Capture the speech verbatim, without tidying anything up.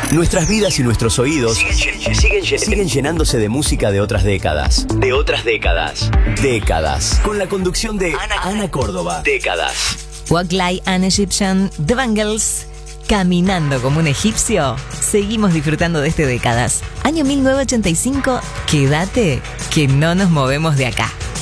Nuestras vidas y nuestros oídos siguen, siguen, llen- siguen llenándose de música de otras décadas. De otras décadas. Décadas. Con la conducción de Ana, Ana Córdoba. Décadas. Walk Like an Egyptian, The Bangles. Caminando como un egipcio. Seguimos disfrutando de este décadas. Año mil novecientos ochenta y cinco. Quédate, que no nos movemos de acá.